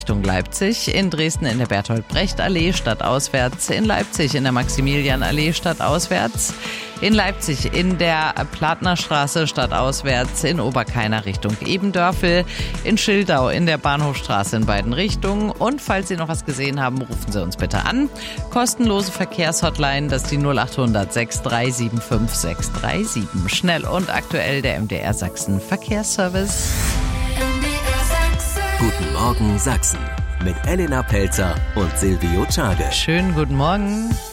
Richtung Leipzig, in Dresden in der Bertolt-Brecht-Allee stadtauswärts, in Leipzig in der Maximilian-Allee stadtauswärts, in Leipzig in der Platnerstraße stadtauswärts, in Oberkainer Richtung Ebendörfel, in Schildau in der Bahnhofstraße in beiden Richtungen. Und falls Sie noch was gesehen haben, rufen Sie uns bitte an. Kostenlose Verkehrshotline, das ist die 0800 6375 637. Schnell und aktuell der MDR Sachsen Verkehrsservice. Guten Morgen Sachsen mit Elena Pelzer und Silvio Czade. Schönen guten Morgen.